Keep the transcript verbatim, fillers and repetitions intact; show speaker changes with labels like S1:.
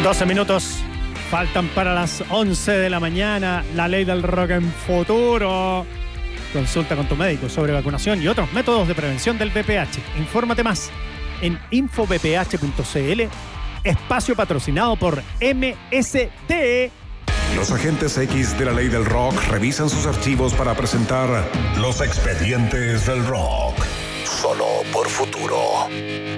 S1: doce minutos faltan para las once de la mañana. La ley del rock en futuro. Consulta con tu médico sobre vacunación y otros métodos de prevención del V P H. Infórmate más en info b p h punto c l. Espacio patrocinado por M S D.
S2: Los agentes X de la ley del rock revisan sus archivos para presentar Los Expedientes del Rock. Solo por Futuro.